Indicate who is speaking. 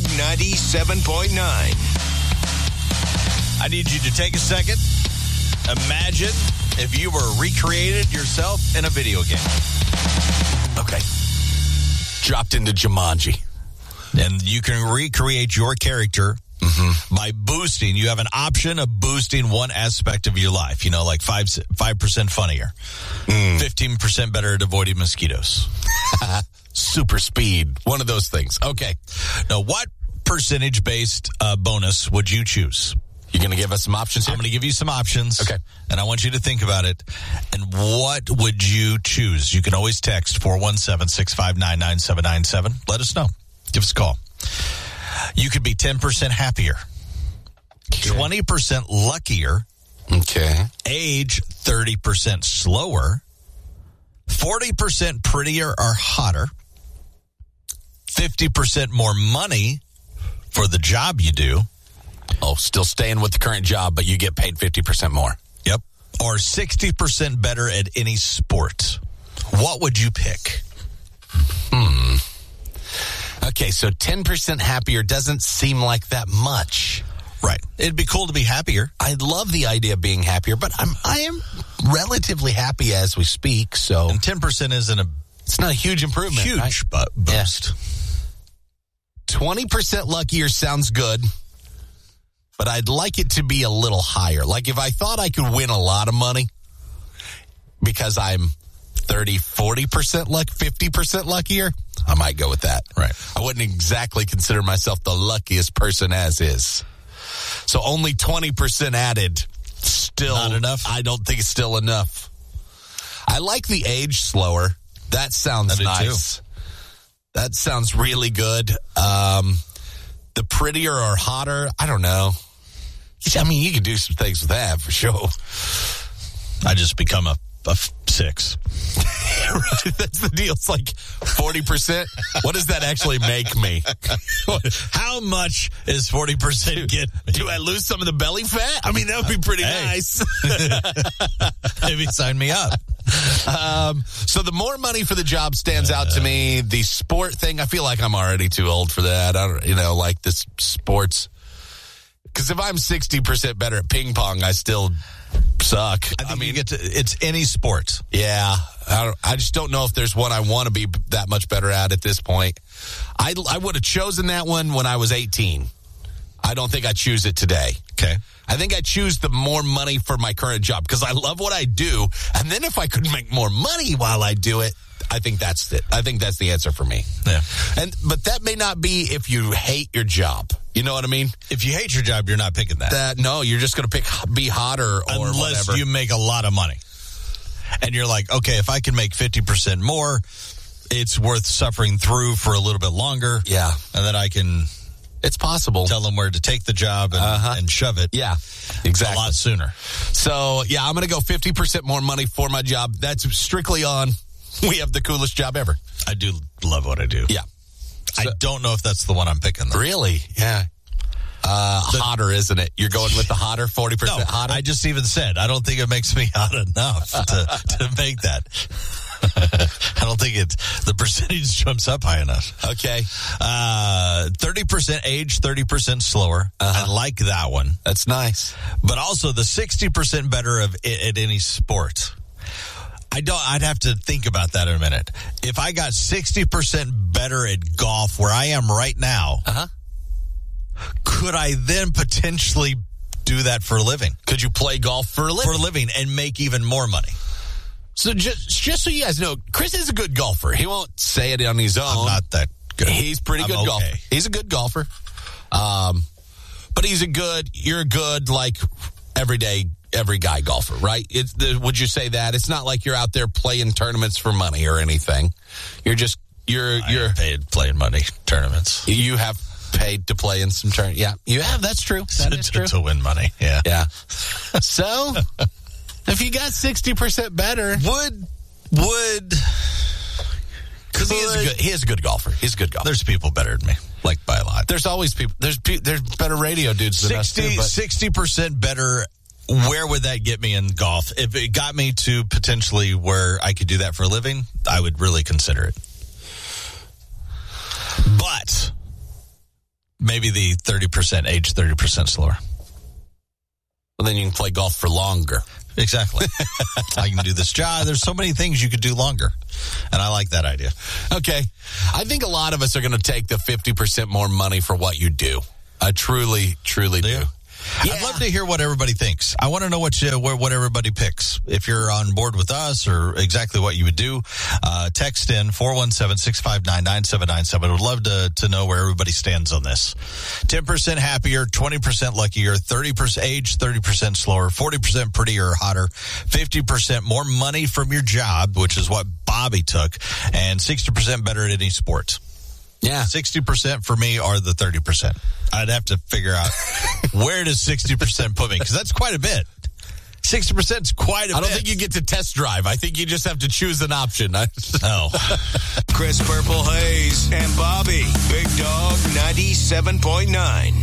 Speaker 1: Dog 97.9.
Speaker 2: I need you to take a second. Imagine if you were recreated yourself in a video game.
Speaker 3: Okay. Dropped into Jumanji.
Speaker 2: And you can recreate your character by boosting. You have an option of boosting one aspect of your life. You know, like 5% funnier. 15% better at avoiding mosquitoes.
Speaker 3: Super speed. One of those things. Okay.
Speaker 2: Now, what percentage-based bonus would you choose?
Speaker 3: You're going to give us some options here?
Speaker 2: I'm going to give you some options.
Speaker 3: Okay.
Speaker 2: And I want you to think about it. And what would you choose? You can always text 417-659-9797. Let us know. Give us a call. You could be 10% happier, 20% luckier, age 30% slower, 40% prettier or hotter, 50% more money for the job you do.
Speaker 3: Oh, still staying with the current job, but you get paid 50% more.
Speaker 2: Yep. Or 60% better at any sport. What would you pick?
Speaker 3: Okay, so 10% happier doesn't seem like that much.
Speaker 2: Right. It'd be cool to be happier.
Speaker 3: I love the idea of being happier, but I am relatively happy as we speak, so...
Speaker 2: And 10% isn't
Speaker 3: it's not a huge improvement.
Speaker 2: Huge boost.
Speaker 3: Yeah. 20% luckier sounds good, but I'd like it to be a little higher. Like if I thought I could win a lot of money because I'm 30, 40% 50% luckier, I might go with that.
Speaker 2: Right.
Speaker 3: I wouldn't exactly consider myself the luckiest person as is. So only 20% added. Still
Speaker 2: not enough?
Speaker 3: I don't think it's still enough. I like the age slower. That sounds nice. Too. That sounds really good. The prettier or hotter, I don't know. I mean, you can do some things with that for sure.
Speaker 2: I just become a 6.
Speaker 3: Right, that's the deal. It's like 40%. What does that actually make me?
Speaker 2: How much is 40% get?
Speaker 3: Do I lose some of the belly fat? I mean, that would be pretty nice.
Speaker 2: Maybe sign me up.
Speaker 3: So the more money for the job stands out to me. The sport thing, I feel like I'm already too old for that. I don't, like this sports. Because if I'm 60% better at ping pong, I still suck.
Speaker 2: I mean, it's any sport.
Speaker 3: Yeah. I just don't know if there's one I want to be that much better at this point. I would have chosen that one when I was 18. I don't think I'd choose it today.
Speaker 2: Okay.
Speaker 3: I think I'd choose the more money for my current job because I love what I do. And then if I could make more money while I do it, I think that's it. I think that's the answer for me.
Speaker 2: Yeah.
Speaker 3: But that may not be if you hate your job. You know what I mean?
Speaker 2: If you hate your job, you're not picking that.
Speaker 3: No, you're just going to be hotter or
Speaker 2: unless
Speaker 3: whatever.
Speaker 2: You make a lot of money. And you're like, okay, if I can make 50% more, it's worth suffering through for a little bit longer.
Speaker 3: Yeah.
Speaker 2: And then I can...
Speaker 3: It's possible.
Speaker 2: Tell them where to take the job and shove it.
Speaker 3: Yeah, exactly.
Speaker 2: A lot sooner.
Speaker 3: So, yeah, I'm going to go 50% more money for my job. That's strictly on we have the coolest job ever.
Speaker 2: I do love what I do.
Speaker 3: Yeah.
Speaker 2: So, I don't know if that's the one I'm picking, though.
Speaker 3: Really? Yeah. Hotter, isn't it? You're going with the hotter, 40% hotter?
Speaker 2: I just even said, I don't think it makes me hot enough to make that. I don't think the percentage jumps up high enough.
Speaker 3: Okay.
Speaker 2: 30% age, 30% slower. I like that one.
Speaker 3: That's nice.
Speaker 2: But also the 60% better at any sport. I'd have to think about that in a minute. If I got 60% better at golf where I am right now, could I then potentially do that for a living?
Speaker 3: Could you play golf for a living?
Speaker 2: For a living and make even more money.
Speaker 3: So just so you guys know, Chris is a good golfer. He won't say it on his own.
Speaker 2: I'm not that good.
Speaker 3: He's pretty good golfer. He's a good golfer. But you're a good, like, every guy golfer, right? Would you say that? It's not like you're out there playing tournaments for money or anything. You're
Speaker 2: paid playing money tournaments.
Speaker 3: You have paid to play in some tournaments. Yeah, you have. That's true. That is true.
Speaker 2: To win money. Yeah.
Speaker 3: Yeah. So... If you got 60% better, because he is a good golfer. He's a good golfer.
Speaker 2: There's people better than me, like by a lot.
Speaker 3: There's always people. There's better radio dudes than us too.
Speaker 2: 60% better. Where would that get me in golf? If it got me to potentially where I could do that for a living, I would really consider it. But Maybe the 30% age, 30% slower.
Speaker 3: Well, then you can play golf for longer.
Speaker 2: Exactly. I can do this job. There's so many things you could do longer. And I like that idea.
Speaker 3: Okay. I think a lot of us are going to take the 50% more money for what you do. I truly do.
Speaker 2: Yeah. I'd love to hear what everybody thinks. I want to know what everybody picks. If you're on board with us or exactly what you would do, text in 417-659-9797. I would love to know where everybody stands on this. 10% happier, 20% luckier, 30% age, 30% slower, 40% prettier or hotter, 50% more money from your job, which is what Bobby took, and 60% better at any sport.
Speaker 3: Yeah.
Speaker 2: 60% for me are the 30%. I'd have to figure out where does 60% put me, because that's quite a bit. 60% is quite a bit.
Speaker 3: I don't think you get to test drive. I think you just have to choose an option.
Speaker 2: Oh.
Speaker 1: Chris Purple Hayes and Bobby. Big Dog 97.9.